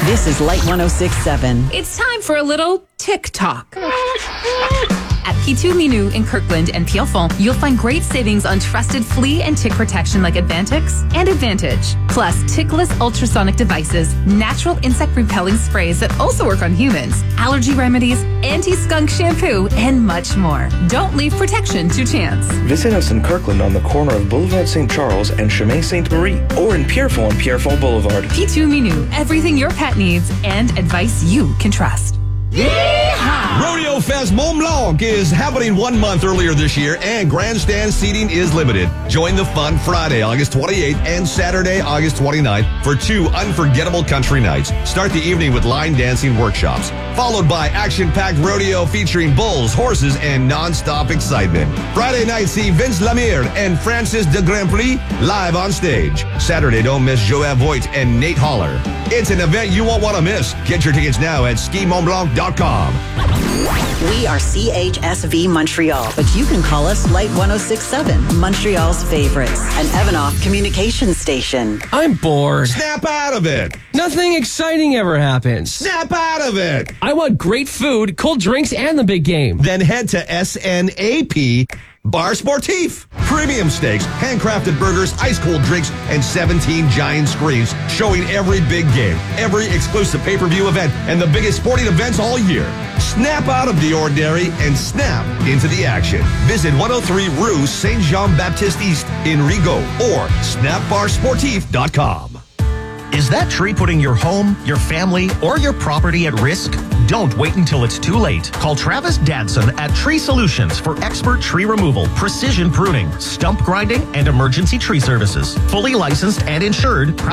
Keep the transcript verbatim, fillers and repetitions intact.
This is Light one oh six point seven. It's time for a little tick-tock. At P two Minu in Kirkland and Pierrefonds, you'll find great savings on trusted flea and tick protection like Advantix and Advantage. Plus, tickless ultrasonic devices, natural insect-repelling sprays that also work on humans, allergy remedies, anti-skunk shampoo, and much more. Don't leave protection to chance. Visit us in Kirkland on the corner of Boulevard Saint Charles and Chemin Sainte Marie, or in Pierrefonds on Pierrefonds Boulevard. P two Minu, everything your pet needs and advice you can trust. Yeehaw! Rodeo Fest Mont Blanc is happening one month earlier this year, and grandstand seating is limited. Join the fun Friday, August twenty-eighth, and Saturday, August twenty-ninth, for two unforgettable country nights. Start the evening with line dancing workshops, followed by action-packed rodeo featuring bulls, horses, and non-stop excitement. Friday night, see Vince Lemire and Francis de Grandprix live on stage. Saturday, don't miss Joël Voigt and Nate Holler. It's an event you won't want to miss. Get your tickets now at ski mont blanc dot com. We are C H S V Montreal, but you can call us Light one oh six point seven, Montreal's favorites, an Evanoff communication station. I'm bored. Snap out of it. Nothing exciting ever happens. Snap out of it. I want great food, cold drinks, and the big game. Then head to S N A P Bar Sportif. Premium steaks, handcrafted burgers, ice-cold drinks, and seventeen giant screens showing every big game, every exclusive pay-per-view event, and the biggest sporting events all year. Snap out of the ordinary and snap into the action. Visit one oh three Rue Saint Jean-Baptiste East in Rigaud or snap bar sportif dot com. Is that tree putting your home, your family, or your property at risk? Don't wait until it's too late. Call Travis Dadson at Tree Solutions for expert tree removal, precision pruning, stump grinding, and emergency tree services. Fully licensed and insured.